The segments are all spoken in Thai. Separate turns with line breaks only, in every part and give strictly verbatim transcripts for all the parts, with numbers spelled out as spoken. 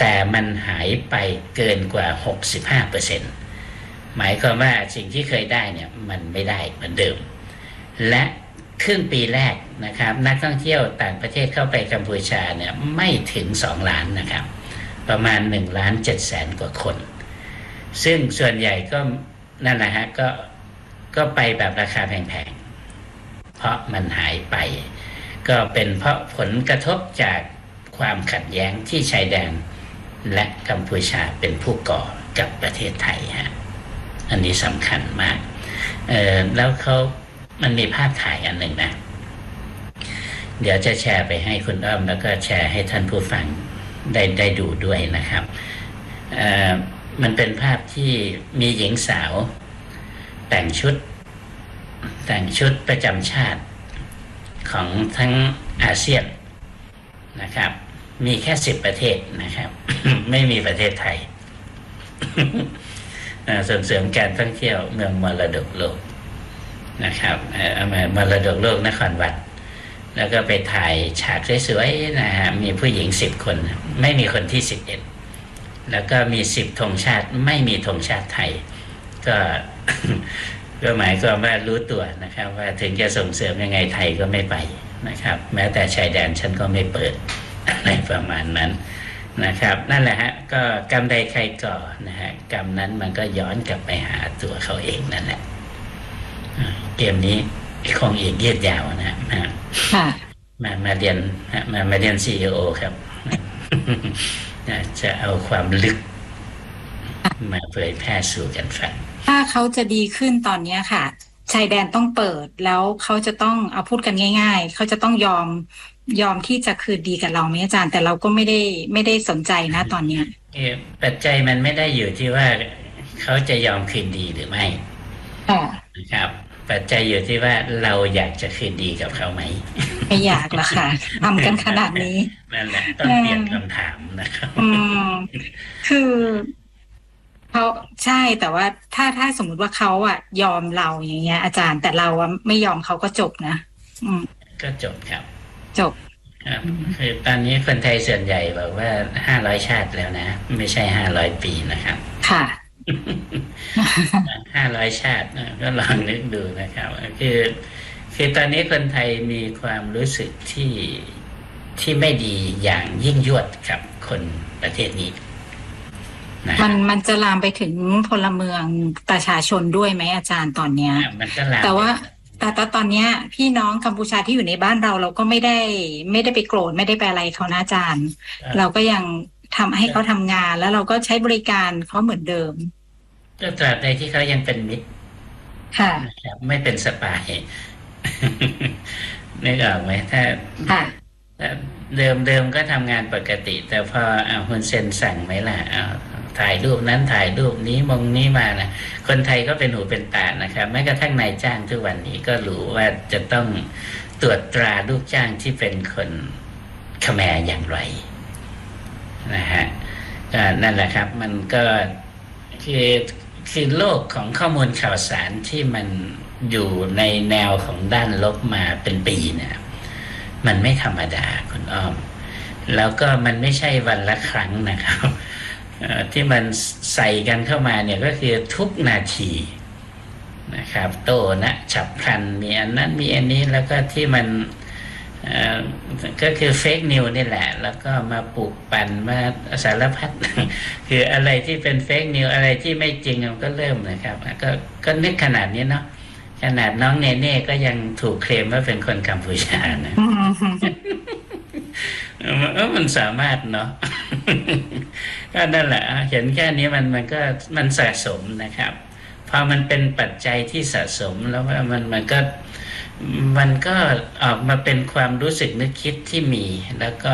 แต่มันหายไปเกินกว่า หกสิบห้าเปอร์เซ็นต์ หมายความว่าสิ่งที่เคยได้เนี่ยมันไม่ได้เหมือนเดิมและครึ่งปีแรกนะครับนักท่องเที่ยวต่างประเทศเข้าไปกัมพูชาเนี่ยไม่ถึงสองล้านนะครับประมาณหนึ่งล้านเจ็ดแสนกว่าคนซึ่งส่วนใหญ่ก็นั่นแหละฮะก็ก็ไปแบบราคาแพงๆเพราะมันหายไปก็เป็นเพราะผลกระทบจากความขัดแย้งที่ชายแดนและกัมพูชาเป็นผู้ก่อกับประเทศไทยฮะอันนี้สำคัญมากเออแล้วเขามันมีภาพถ่ายอันหนึ่งนะเดี๋ยวจะแชร์ไปให้คุณอ้อมแล้วก็แชร์ให้ท่านผู้ฟังได้ได้ดูด้วยนะครับเอ่อมันเป็นภาพที่มีหญิงสาวแต่งชุดแต่งชุดประจำชาติของทั้งอาเซียนนะครับมีแค่สิบประเทศนะครับ ไม่มีประเทศไทย ส่งเสริมการท่องเที่ยวเมืองมรดกโลกนะครับมรดกโลกนครวัดแล้วก็ไปถ่ายฉากสวยๆนะฮะมีผู้หญิงสิบคนไม่มีคนที่สิบเอ็ดแล้วก็มีสิบธงชาติไม่มีธงชาติไทยก็ ก็หมายความว่ารู้ตัวนะครับว่าถึงจะส่งเสริมยังไงไทยก็ไม่ไปนะครับแม้แต่ชายแดนฉันก็ไม่เปิดอะไรประมาณนั้นนะครับนั่นแหละฮะก็กรรมใดใครก่อนะฮะกรรมนั้นมันก็ย้อนกลับไปหาตัวเขาเองนั่นแหละเกมนี้คงอีกยืดยาวนะฮะมามาเรียนมามาเรียน ซี อี โอ ครับจะเอาความลึกมาเผยแพร่สู่กันฟัง
ถ้าเขาจะดีขึ้นตอนนี้ค่ะชายแดนต้องเปิดแล้วเขาจะต้องเอาพูดกันง่ายๆเขาจะต้องยอมยอมที่จะคืนดีกับเราไหมอาจารย์แต่เราก็ไม่ได้ไม่ได้สนใจนะตอนนี้
ปัจจัยมันไม่ได้อยู่ที่ว่าเขาจะยอมคืนดีหรือไม่นะครับปัจจัยอยู่ที่ว่าเราอยากจะคืนดีกับเขาไหม
ไม่อยากละค่ะทำกันขนาดนี้
นั่นแหละต้องเปลี่ยนคำถามนะครับ
อืมคือเขาใช่แต่ว่าถ้าถ้าสมมุติว่าเขาอ่ะยอมเราอย่างเงี้ยอาจารย์แต่เราอ่ะไม่ยอมเขาก็จบนะอืม
ก็จบครับ
จบ
ครับคือตอนนี้คนไทยส่วนใหญ่บอกว่าห้าร้อยชาติแล้วนะไม่ใช่ห้าร้อยปีนะครับ
ค่ะ
ห้าร้อยชาติก็ลองนึกดูนะครับคือคือตอนนี้คนไทยมีความรู้สึกที่ที่ไม่ดีอย่างยิ่งยวดกับคนประเทศนี้
มันมันจะลามไปถึงพลเมืองประชาชนด้วยไหมอาจารย์ตอนเนี้ยแต่ว่าแต่แต่ตอนเนี้ยพี่น้องกัมพูชาที่อยู่ในบ้านเราเราก็ไม่ได้ไม่ได้ไปโกรธไม่ได้ไปอะไรเขานะอาจารย์เราก็ยังทำให้เขาทำงานแล้วเราก็ใช้บริการเขาเหมือนเดิม
ก็ตราบใดที่เขายังเป็นมิตร
ค่ะ
ไม่เป็นสปายนึกออกไหมถ้าเดิมเดิมก็ทำงานปกติแต่พอเอาฮุนเซนสั่งไหมล่ะเอาถ่ายรูปนั้นถ่ายรูปนี้มงนี้มานะคนไทยก็เป็นหูเป็นตานะครับแม้กระทั่งนายจ้างทุกวันนี้ก็รู้ว่าจะต้องตรวจตราลูกจ้างที่เป็นคนเขมรอย่างไรนะฮะนั่นแหละครับมันก็คือคือโลกของข้อมูลข่าวสารที่มันอยู่ในแนวของด้านลบมาเป็นปีเนี่ยมันไม่ธรรมดาคุณอ้อมแล้วก็มันไม่ใช่วันละครั้งนะครับที่มันใส่กันเข้ามาเนี่ยก็คือทุกนาทีนะครับโตนะฉับพลันมีอันนั้นมีอันนี้แล้วก็ที่มันก็คือเฟกนิวนี่แหละแล้วก็มาปลูกปั่นมาสารพัดคืออะไรที่เป็นเฟกนิวอะไรที่ไม่จริงมันก็เริ่มนะครับก็ก็นึกขนาดนี้เนาะขนาดน้องเนเน่ก็ยังถูกเคลมว่าเป็นคนกัมพูชานะเออมันสามารถเนาะก็นั่นแหละเห็นแค่นี้มันมันก็มันสะสมนะครับพอมันเป็นปัจจัยที่สะสมแล้วว่ามันมันก็มันก็ออกมาเป็นความรู้สึกนึกคิดที่มีแล้วก็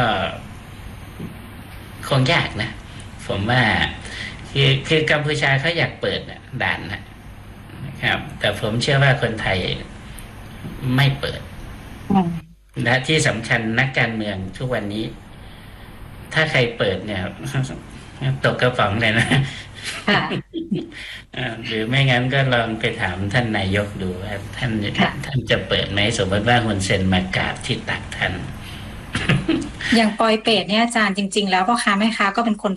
คงยากนะผมว่าคือคือกัมพูชาเขาอยากเปิดด่านนะครับแต่ผมเชื่อว่าคนไทยไม่เปิดและที่สำคัญนักการเมืองทุกวันนี้ถ้าใครเปิดเนี่ยตกกระป๋องเลยนะหรือไม่งั้นก็ลองไปถามท่านนายกดูว่าท่านท่านจะเปิดไหมสมมติว่าฮุนเซนมากราบที่ตักท่าน
อย่างปอยเปตเนี่ยอาจารย์จริงๆแล้วพ่อค้าแม่ค้าก็เป็นคน